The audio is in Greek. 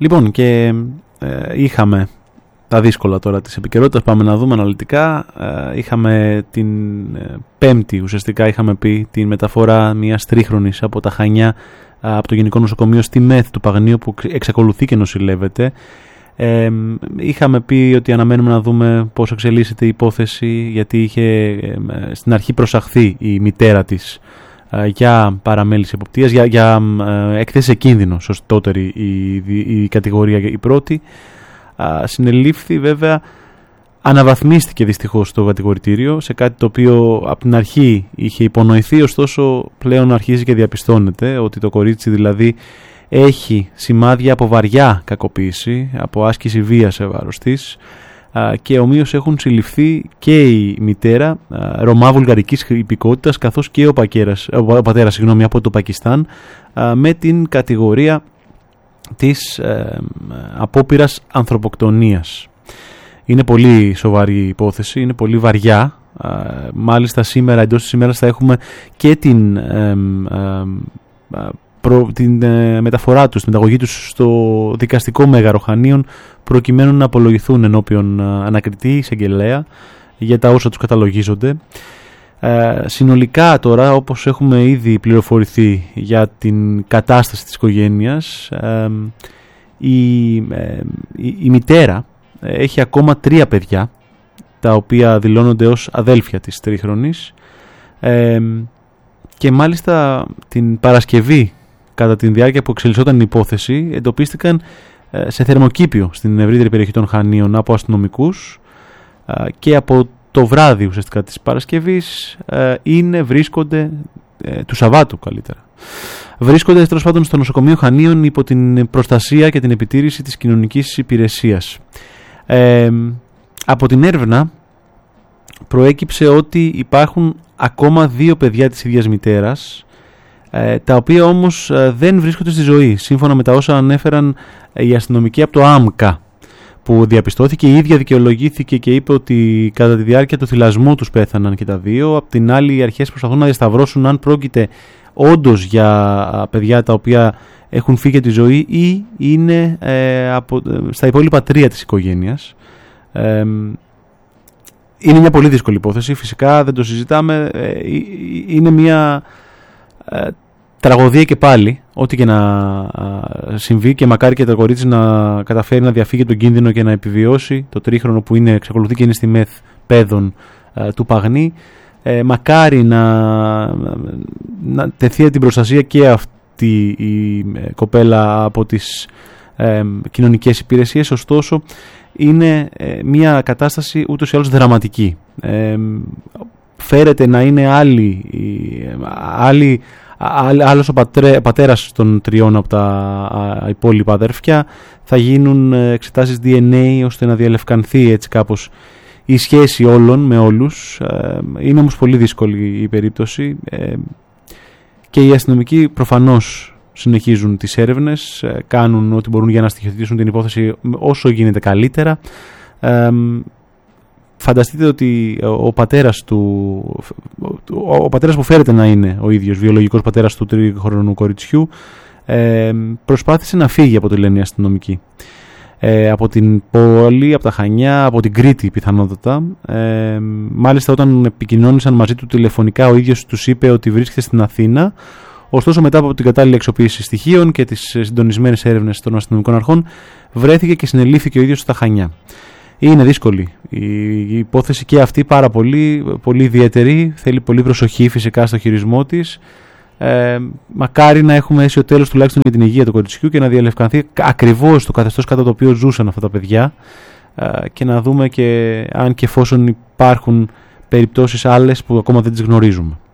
Λοιπόν, και είχαμε τα δύσκολα τώρα της επικαιρότητας. Πάμε να δούμε αναλυτικά. Είχαμε την Πέμπτη, ουσιαστικά είχαμε πει, την μεταφορά μιας τρίχρονης από τα Χανιά, από το Γενικό Νοσοκομείο στη ΜΕΘ του Παγνίου, που εξακολουθεί και νοσηλεύεται. Είχαμε πει ότι αναμένουμε να δούμε πώς εξελίσσεται η υπόθεση, γιατί είχε στην αρχή προσαχθεί η μητέρα της για παραμέληση εποπτείας, για έκθεση σε κίνδυνο, σωστότερη η κατηγορία η πρώτη. Συνελήφθη, βέβαια, αναβαθμίστηκε δυστυχώς το κατηγορητήριο σε κάτι το οποίο από την αρχή είχε υπονοηθεί, ωστόσο πλέον αρχίζει και διαπιστώνεται ότι το κορίτσι δηλαδή έχει σημάδια από βαριά κακοποίηση, από άσκηση βίας σε βάρος της, και ομοίως έχουν συλληφθεί και η μητέρα Ρωμά βουλγαρικής υπηκότητας, καθώς και ο πατέρας από το Πακιστάν, με την κατηγορία της απόπειρας ανθρωποκτονίας. Είναι πολύ σοβαρή υπόθεση, είναι πολύ βαριά. Μάλιστα σήμερα, εντός της ημέρας, θα έχουμε και την μεταφορά τους, την μεταγωγή τους στο δικαστικό μέγαρο Χανίων, προκειμένου να απολογηθούν ενώπιον ανακριτή εισαγγελέα για τα όσα τους καταλογίζονται. Συνολικά τώρα, όπως έχουμε ήδη πληροφορηθεί για την κατάσταση της οικογένειας, η μητέρα έχει ακόμα 3 παιδιά, τα οποία δηλώνονται ως αδέλφια της τρίχρονης, και μάλιστα την Παρασκευή, κατά τη διάρκεια που εξελισσόταν η υπόθεση, εντοπίστηκαν σε θερμοκήπιο στην ευρύτερη περιοχή των Χανίων από αστυνομικούς, και από το βράδυ ουσιαστικά της Παρασκευής βρίσκονται, του Σαββάτου καλύτερα, βρίσκονται τέλος πάντων στο νοσοκομείο Χανίων υπό την προστασία και την επιτήρηση της κοινωνικής υπηρεσίας. Από την έρευνα προέκυψε ότι υπάρχουν ακόμα 2 παιδιά της ίδιας μητέρας, τα οποία όμως δεν βρίσκονται στη ζωή, σύμφωνα με τα όσα ανέφεραν οι αστυνομικοί από το ΆΜΚΑ, που διαπιστώθηκε. Η ίδια δικαιολογήθηκε και είπε ότι κατά τη διάρκεια του θυλασμού τους πέθαναν και τα 2. Απ' την άλλη, οι αρχές προσπαθούν να διασταυρώσουν αν πρόκειται όντως για παιδιά τα οποία έχουν φύγει από τη ζωή ή είναι στα υπόλοιπα 3 της οικογένειας. Είναι μια πολύ δύσκολη υπόθεση, φυσικά δεν το συζητάμε. Είναι μια τραγωδία και πάλι, ό,τι και να συμβεί, και μακάρι και το κορίτσι να καταφέρει να διαφύγει τον κίνδυνο και να επιβιώσει, το τρίχρονο που εξακολουθεί και είναι στη ΜΕΘ παιδών του Παγνή. Μακάρι να τεθεί την προστασία και αυτή η κοπέλα από τις κοινωνικές υπηρεσίες. Ωστόσο, είναι μια κατάσταση ούτως ή άλλως δραματική. Φέρεται να είναι άλλος ο πατέρας των 3 από τα υπόλοιπα αδέρφια. Θα γίνουν εξετάσεις DNA ώστε να διαλευκανθεί έτσι κάπως η σχέση όλων με όλους. Είναι όμως πολύ δύσκολη η περίπτωση, και οι αστυνομικοί προφανώς συνεχίζουν τις έρευνες, κάνουν ό,τι μπορούν για να στοιχειοθετήσουν την υπόθεση όσο γίνεται καλύτερα. Φανταστείτε ότι ο πατέρας που φέρεται να είναι ο ίδιος βιολογικός πατέρας του τρίχρονου κοριτσιού, προσπάθησε να φύγει, από το λένε οι αστυνομικοί, από την πόλη, από τα Χανιά, από την Κρήτη πιθανότατα. Μάλιστα, όταν επικοινώνησαν μαζί του τηλεφωνικά, ο ίδιος τους είπε ότι βρίσκεται στην Αθήνα. Ωστόσο, μετά από την κατάλληλη αξιοποίηση στοιχείων και τις συντονισμένες έρευνες των αστυνομικών αρχών, βρέθηκε και συνελήφθηκε ο ίδιος στα Χανιά. Είναι δύσκολη η υπόθεση και αυτή, πάρα πολύ, πολύ ιδιαίτερη. Θέλει πολύ προσοχή φυσικά στο χειρισμό της. Μακάρι να έχουμε αίσιο τέλος τουλάχιστον για την υγεία του κοριτσιού και να διαλευκανθεί ακριβώς το καθεστώς κατά το οποίο ζούσαν αυτά τα παιδιά, και να δούμε και αν και εφόσον υπάρχουν περιπτώσεις άλλες που ακόμα δεν τις γνωρίζουμε.